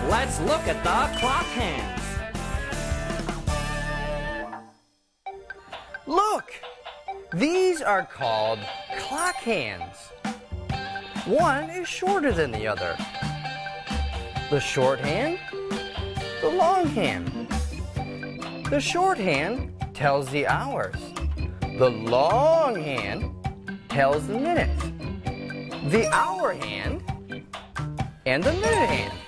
Let's look at the clock hands. Look! These are called clock hands. One is shorter than the other. The short hand, the long hand. The short hand tells the hours. The long hand tells the minutes. The hour hand and the minute hand.